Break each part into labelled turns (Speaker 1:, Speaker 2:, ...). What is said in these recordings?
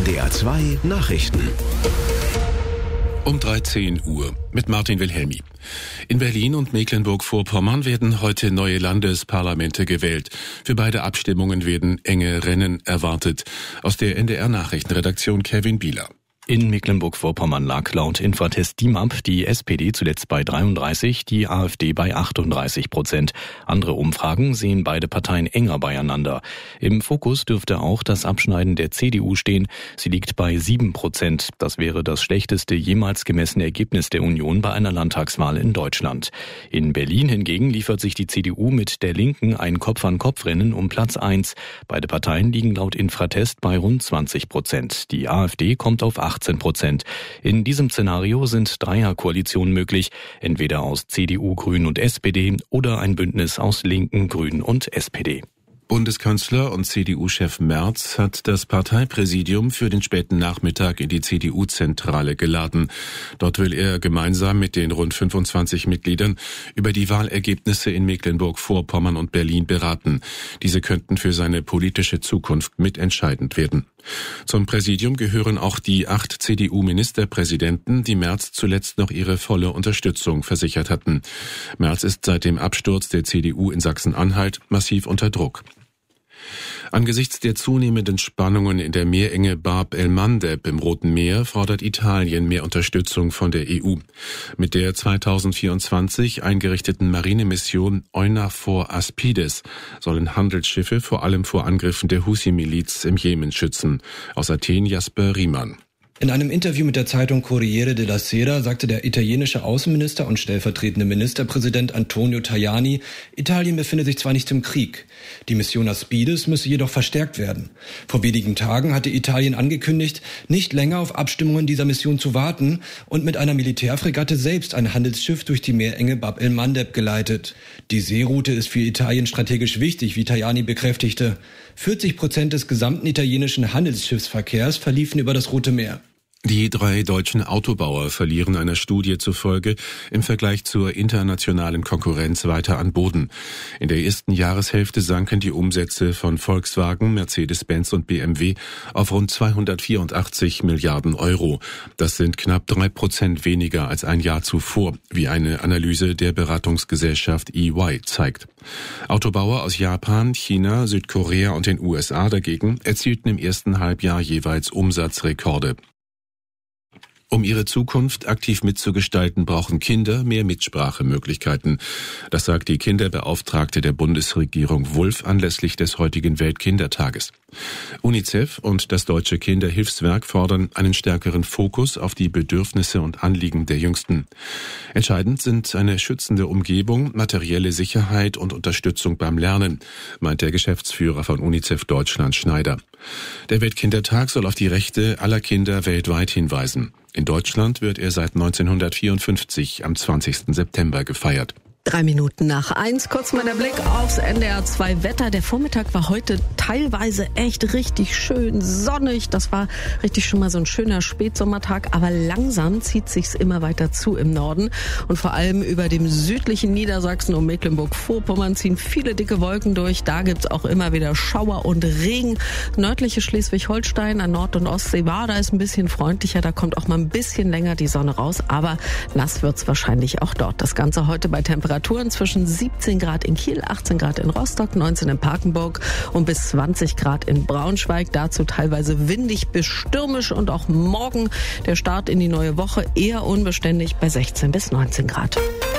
Speaker 1: NDR 2 Nachrichten.
Speaker 2: Um 13 Uhr mit Martin Wilhelmi. In Berlin und Mecklenburg-Vorpommern werden heute neue Landesparlamente gewählt. Für beide Abstimmungen werden enge Rennen erwartet. Aus der NDR-Nachrichtenredaktion Kevin Bieler.
Speaker 3: In Mecklenburg-Vorpommern lag laut Infratest DIMAP die SPD zuletzt bei 33, die AfD bei 38%. Andere Umfragen sehen beide Parteien enger beieinander. Im Fokus dürfte auch das Abschneiden der CDU stehen. Sie liegt bei 7%. Das wäre das schlechteste jemals gemessene Ergebnis der Union bei einer Landtagswahl in Deutschland. In Berlin hingegen liefert sich die CDU mit der Linken ein Kopf-an-Kopf-Rennen um Platz 1. Beide Parteien liegen laut Infratest bei rund 20%. Die AfD kommt auf 18%. In diesem Szenario sind Dreierkoalitionen möglich, entweder aus CDU, Grünen und SPD oder ein Bündnis aus Linken, Grünen und SPD.
Speaker 2: Bundeskanzler und CDU-Chef Merz hat das Parteipräsidium für den späten Nachmittag in die CDU-Zentrale geladen. Dort will er gemeinsam mit den rund 25 Mitgliedern über die Wahlergebnisse in Mecklenburg-Vorpommern und Berlin beraten. Diese könnten für seine politische Zukunft mitentscheidend werden. Zum Präsidium gehören auch die 8 CDU-Ministerpräsidenten, die Merz zuletzt noch ihre volle Unterstützung versichert hatten. Merz ist seit dem Absturz der CDU in Sachsen-Anhalt massiv unter Druck. Angesichts der zunehmenden Spannungen in der Meerenge Bab el-Mandeb im Roten Meer fordert Italien mehr Unterstützung von der EU. Mit der 2024 eingerichteten Marinemission EUNAVFOR Aspides sollen Handelsschiffe vor allem vor Angriffen der Husi-Miliz im Jemen schützen. Aus Athen Jasper Riemann.
Speaker 4: In einem Interview mit der Zeitung Corriere della Sera sagte der italienische Außenminister und stellvertretende Ministerpräsident Antonio Tajani, Italien befinde sich zwar nicht im Krieg, die Mission Aspides müsse jedoch verstärkt werden. Vor wenigen Tagen hatte Italien angekündigt, nicht länger auf Abstimmungen dieser Mission zu warten und mit einer Militärfregatte selbst ein Handelsschiff durch die Meerenge Bab el-Mandeb geleitet. Die Seeroute ist für Italien strategisch wichtig, wie Tajani bekräftigte. 40% des gesamten italienischen Handelsschiffsverkehrs verliefen über das Rote Meer.
Speaker 2: Die 3 deutschen Autobauer verlieren einer Studie zufolge im Vergleich zur internationalen Konkurrenz weiter an Boden. In der ersten Jahreshälfte sanken die Umsätze von Volkswagen, Mercedes-Benz und BMW auf rund 284 Milliarden Euro. Das sind knapp 3% weniger als ein Jahr zuvor, wie eine Analyse der Beratungsgesellschaft EY zeigt. Autobauer aus Japan, China, Südkorea und den USA dagegen erzielten im ersten Halbjahr jeweils Umsatzrekorde. Um ihre Zukunft aktiv mitzugestalten, brauchen Kinder mehr Mitsprachemöglichkeiten. Das sagt die Kinderbeauftragte der Bundesregierung Wulff anlässlich des heutigen Weltkindertages. UNICEF und das Deutsche Kinderhilfswerk fordern einen stärkeren Fokus auf die Bedürfnisse und Anliegen der Jüngsten. Entscheidend sind eine schützende Umgebung, materielle Sicherheit und Unterstützung beim Lernen, meint der Geschäftsführer von UNICEF Deutschland Schneider. Der Weltkindertag soll auf die Rechte aller Kinder weltweit hinweisen. In Deutschland wird er seit 1954 am 20. September gefeiert.
Speaker 5: 1:03, kurz mal der Blick aufs NDR 2 Wetter. Der Vormittag war heute teilweise echt richtig schön sonnig. Das war richtig schon mal so ein schöner Spätsommertag, aber langsam zieht sich's immer weiter zu im Norden. Und vor allem über dem südlichen Niedersachsen und Mecklenburg-Vorpommern ziehen viele dicke Wolken durch. Da gibt's auch immer wieder Schauer und Regen. Nördliche Schleswig-Holstein an Nord- und Ostsee da ist ein bisschen freundlicher. Da kommt auch mal ein bisschen länger die Sonne raus, aber nass wird's wahrscheinlich auch dort. Das Ganze heute bei Temperaturen zwischen 17 Grad in Kiel, 18 Grad in Rostock, 19 in Papenburg und bis 20 Grad in Braunschweig. Dazu teilweise windig bis stürmisch und auch morgen der Start in die neue Woche eher unbeständig bei 16 bis 19 Grad.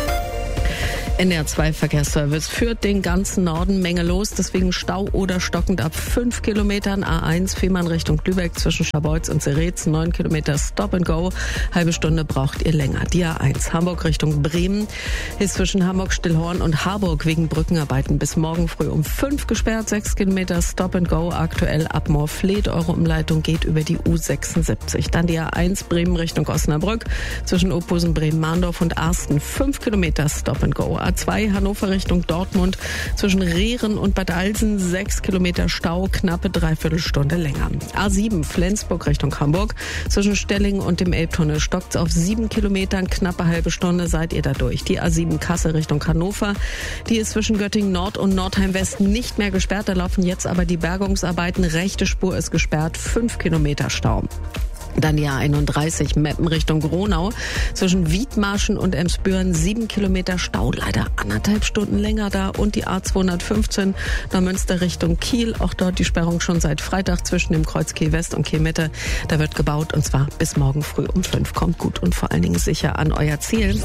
Speaker 5: NDR 2 Verkehrsservice führt den ganzen Norden Menge los, deswegen Stau oder stockend ab 5 Kilometern. A1 Fehmarn Richtung Lübeck zwischen Scharbeutz und Seretz, 9 Kilometer Stop and Go. Halbe Stunde braucht ihr länger. Die A1 Hamburg Richtung Bremen ist zwischen Hamburg-Stillhorn und Harburg wegen Brückenarbeiten bis morgen früh um 5 gesperrt. 6 Kilometer Stop and Go aktuell ab Moorfleet. Eure Umleitung geht über die U76. Dann die A1 Bremen Richtung Osnabrück zwischen Ophusen, Bremen-Mahndorf und Arsten. 5 Kilometer Stop and Go. A2 Hannover Richtung Dortmund zwischen Rehren und Bad Alsen 6 Kilometer Stau, knappe Dreiviertelstunde länger. A7 Flensburg Richtung Hamburg zwischen Stellingen und dem Elbtunnel stockt's auf 7 Kilometern, knappe halbe Stunde seid ihr da durch. Die A7 Kassel Richtung Hannover, die ist zwischen Göttingen Nord und Nordheim West nicht mehr gesperrt, da laufen jetzt aber die Bergungsarbeiten, rechte Spur ist gesperrt, 5 Kilometer Stau. Dann die A31 Meppen Richtung Gronau. Zwischen Wiedmarschen und Emsbüren 7 Kilometer Stau, leider 1,5 Stunden länger da. Und die A215 Neumünster Richtung Kiel. Auch dort die Sperrung schon seit Freitag zwischen dem Kreuz Kiel West und Kiel Mitte. Da wird gebaut und zwar bis morgen früh um 5. Kommt gut und vor allen Dingen sicher an euer Ziel.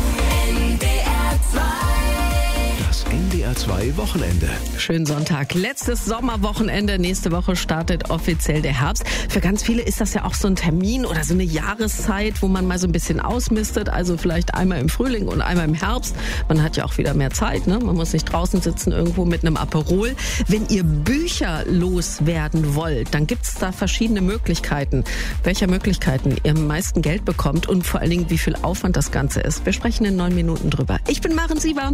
Speaker 1: NDR 2 Wochenende.
Speaker 5: Schönen Sonntag. Letztes Sommerwochenende. Nächste Woche startet offiziell der Herbst. Für ganz viele ist das ja auch so ein Termin oder so eine Jahreszeit, wo man mal so ein bisschen ausmistet. Also vielleicht einmal im Frühling und einmal im Herbst. Man hat ja auch wieder mehr Zeit, ne? Man muss nicht draußen sitzen irgendwo mit einem Aperol. Wenn ihr Bücher loswerden wollt, dann gibt's da verschiedene Möglichkeiten. Welche Möglichkeiten ihr am meisten Geld bekommt und vor allen Dingen, wie viel Aufwand das Ganze ist. Wir sprechen in 9 Minuten drüber. Ich bin Maren Sieber.